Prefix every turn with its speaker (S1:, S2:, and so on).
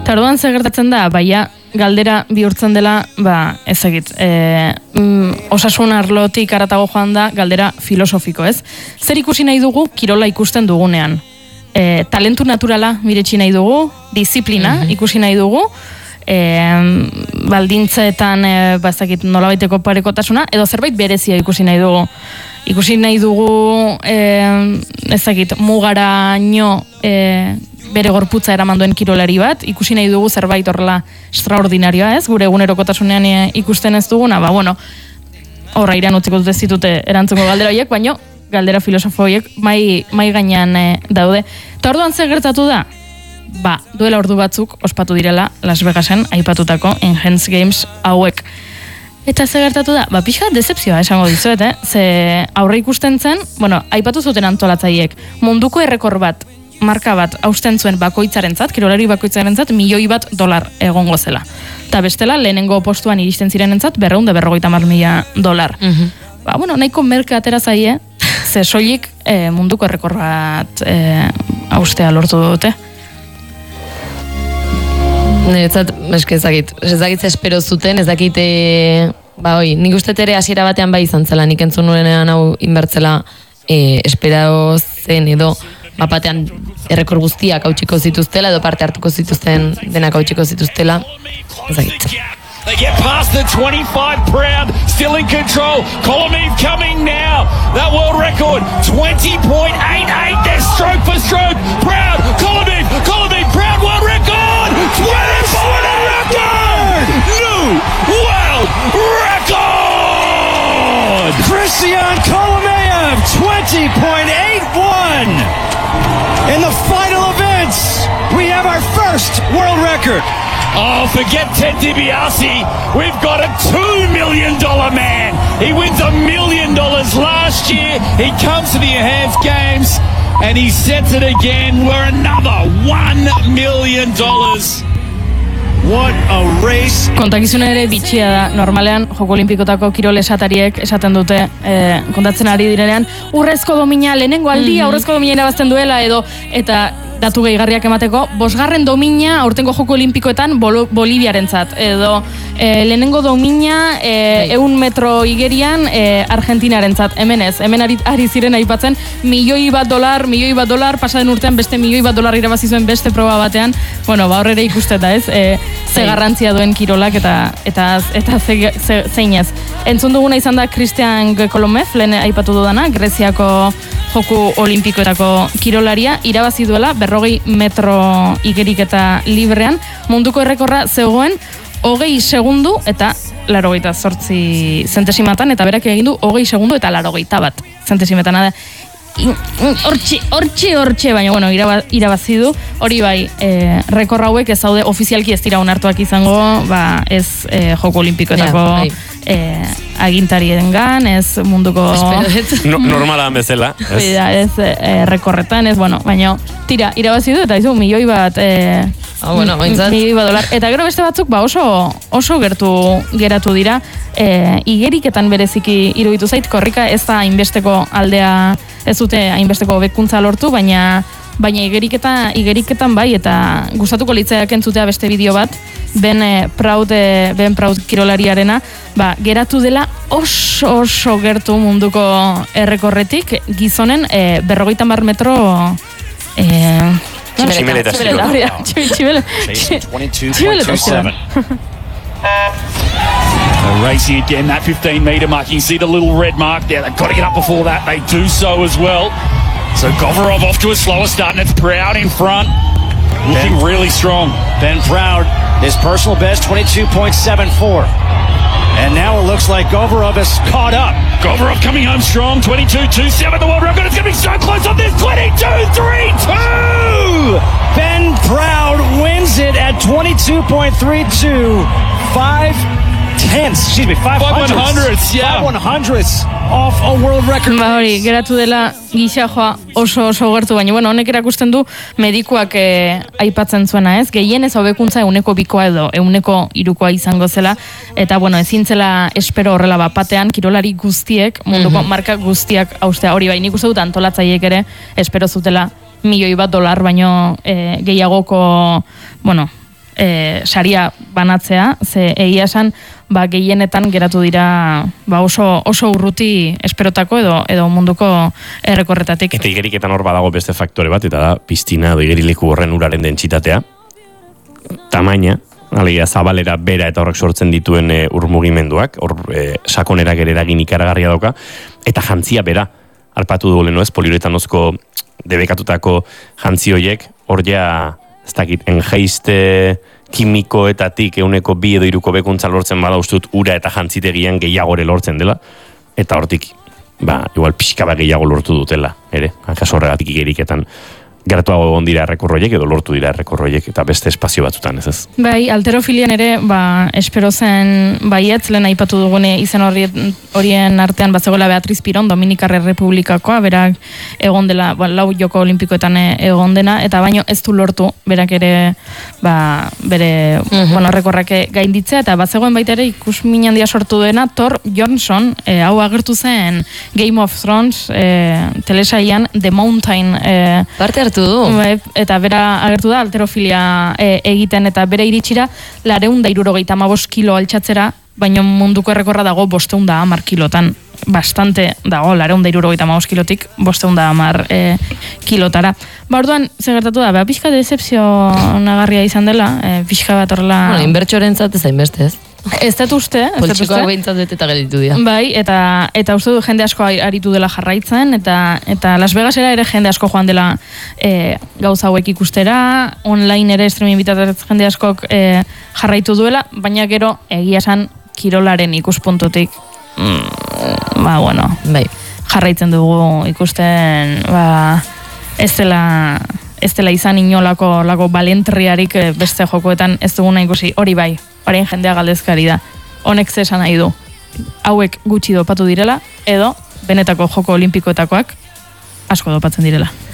S1: Eta orduan zer gertatzen da, baina galdera bihurtzen dela, ezagit, osasun arlotik aratago joan da, galdera filosofiko, ez? Zer ikusi nahi dugu, kirola ikusten dugunean? Talentu naturala miretsi nahi dugu, disiplina ikusi nahi dugu, baldintzeetan ezagit nolabaiteko parekotasuna, edo zerbait berezia ikusi nahi dugu. Ikusi nahi dugu, ezagit, mugaraino bere gorputza eraman duen kirolari bat, ikusi nahi dugu zerbait horrela extraordinarioa, ez? Gure egunerokotasunean ikusten ez duguna, horra iran utziko dute zitute erantzungo galdera horiek, baino galdera filosofo horiek mai gainean daude. Eta orduan zer gertatu da? Duela ordu batzuk ospatu direla Las Vegasen aipatutako Enhanced Games hauek. Eta zer gertatu da? Pixka decepzioa esango dizuet, ze aurre ikusten zen, aipatu zuten antolatzaileek, munduko errekor bat, marka bat hausten zuen bakoitzarentzat, kirolari bakoitzarentzat, $1,000,000 egongo zela. Eta bestela, lehenengo postuan iristen zirenentzat, $250,000. Nahiko merke atera zaie, ze soilik munduko errekor bat haustea lortu dute.
S2: Niretzat, ezagit espero zuten, nik uste ere hasiera batean izan zela, nik entzun nuenean hau inbertzela esperao zen edo batean errekor guztiak hautsiko zituztela edo parte hartuko zituzten denak hautsiko zituztela, ezagit.
S3: They get past the 25 Proud, still in control. Kolomev coming now. That world record, 20.88. They're stroke for stroke. Proud, Kolomev, Proud world record. 20.8 record. New world record.
S4: Christian Kolomev, 20.81. In the final events, we have our first world record.
S3: Oh, forget Ted DiBiase. We've got a $2 million man. He wins $1 million last year. He comes to the Enhanced Games and he sets it again. We're another $1 million.
S4: What a race.
S1: Kontakizuna ere bitxia da. Normalean, Joko Olimpikotako kirol esatariek esaten dute, kontatzen ari direnean, urrezko domina, lehenengo aldia urrezko domina irabazten duela, eta datu gehigarriak emateko, 5. domina aurtengo Joko Olimpikoetan Boliviarentzat, edo lehenengo domina 100 metro igerian Argentinarentzat, hemen ari ziren aipatzen $1,000,000, pasaden urtean beste $1,000,000 irabazi zuen beste proba batean, hor ere ikusten da, ez? Ze garrantzia duen kirolak eta zein ez. Entzun duguna izan da Christian Kolomev, lehen aipatu dudana, Greziako Joko Olimpikoetako kirolaria, irabazi duela 40 metro igerik librean, munduko errekorra zegoen 20 segundu eta 88 zentesimatan, eta berak egin du 20 segundu eta 81 zentesimatan da. Hortxe, baina, irabazi du, hori bai, rekor hauek ez daude ofizialki ez dira onartuak izango, ez Joko Olimpikoetako agintariengan, ez munduko...
S5: Normala bezala.
S1: Ez rekorretan, ez, baina, tira, irabazi du, eta izu, $1,000,000, $1,000,000, eta gero beste batzuk, oso geratu dira, igeriketan bereziki iruditu zait, korrika ez da hainbesteko aldea, ez dute hainbesteko hobekuntza lortu, baina igeriketan bai, eta gustatuko litzaiak entzutea beste bideo bat, Ben Proud kirolariarena, geratu dela oso gertu munduko errekorretik, gizonen 50 metro
S5: Tximeleta.
S3: Racing again, that 15-metre mark. You can see the little red mark there. They've got to get up before that. They do so as well. So Govorov off to a slower start, and it's Proud in front. Looking really strong.
S4: Ben Proud, his personal best, 22.74. And now it looks like Govorov is caught up.
S3: Govorov coming home strong, 22.27. The world record is going to be so close on this, 22.32!
S4: Ben Proud wins it at 22.32. 5/100ths, yeah. 5/100ths off a world record.
S1: Hori, geratu dela gisa joa oso gertu, baina honek erakusten du medikuak aipatzen zuena, ez? Gehienez hobekuntza 102 edo 103 izango zela, eta ezin zela espero horrela batean kirolari guztiek, munduko marka guztiak haustea. Hori bai, nik uste dut antolatzaileek ere espero zutela $1,000,000, baino gehiagoko, saria banatzea, ze egia esan gehienetan geratu dira oso urruti esperotako edo munduko errekorretatik.
S5: Eta igeriketan hor badago beste faktore bat, eta da piztina edo igerileku horren uraren dentsitatea, tamaina, alegia zabalera bera eta horrek sortzen dituen urmugimenduak, hor sakonera gereragin ikaragarria dauka, eta jantzia bera, arpatu dugu leno ez, poliuretanozko debekatutako jantzi horiek, hor ja, ez dakit, enjaiste kimikoetatik 102 edo 3 bekuntza lortzen bada ustut ura eta jantzitegian gehiagore lortzen dela, eta hortik, igual pixka bat gehiago lortu dutela, ere, kaso horregatik igeriketan gertuago egon dira errekorroiek edo lortu dira errekorroiek eta beste espazio batzutan, ez?
S1: Bai, alterofilian ere, espero zen baietz, lehen aipatu dugune izen horien artean bazegoela Beatriz Piron, Dominikar Errepublikakoa, berak egon dela, 4 joko olimpikoetan egon dena, eta baino ez du lortu, berak ere, bere, errekorrak gainditzea, eta bazegoen baita ere ikusmin handia sortu duena, Thor Johnson, hau agertu zen Game of Thrones telesaian The Mountain
S2: parte hartu du.
S1: Eta bera agertu da alterofilia egiten, eta bere iritsira 475 kilo altxatzera, baina munduko errekorra dago 510 kilotan. Bastante dago, 475 kilotik 510 kilotara. Orduan, zer gertatu da, pixka decepzio nagarria izan dela, pixka bat horrela...
S2: Inbertsoren zat ezain beste ez?
S1: Ez dut uste.
S2: Poltsikoak behintzat eta gelditu dira.
S1: Bai, eta uste du jende asko aritu dela jarraitzen, eta Las Vegasera ere jende asko joan dela gauza hauek ikustera, online ere streaming bitartez jende askok jarraitu duela, baina gero egia esan kirolaren ikuspuntutik
S2: bai.
S1: Jarraitzen dugu ikusten ez dela izan inolako balentriarik beste jokoetan ez duguna ikusi, hori bai, orain jendea galdezkari da. Honek zesan nahi du, hauek gutxi dopatu direla, edo benetako joko olimpikoetakoak asko dopatzen direla.